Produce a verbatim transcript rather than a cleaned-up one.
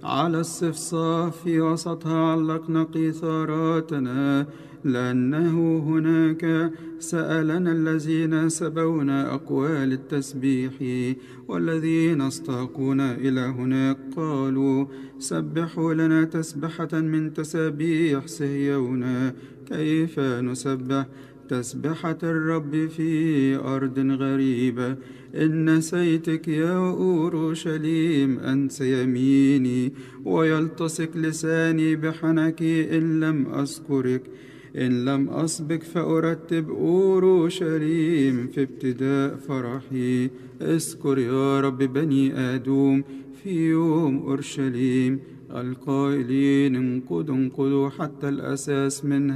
على الصفصاف في وسطها علقنا قيثاراتنا، لأنه هناك سألنا الذين سبونا أقوال التسبيح، والذين استاقونا إلى هناك قالوا سبحوا لنا تسبحة من تسابيح صهيون. كيف نسبح تسبحة الرب في أرض غريبة؟ إن نسيتك يا أورشليم أنس يميني، ويلتصق لساني بحنكي إن لم أذكرك. إن لم أسبق فأرتب أورشليم في ابتداء فرحي. اذكر يا رب بني آدوم في يوم أورشليم، القائلين انقضوا انقضوا حتى الأساس منها.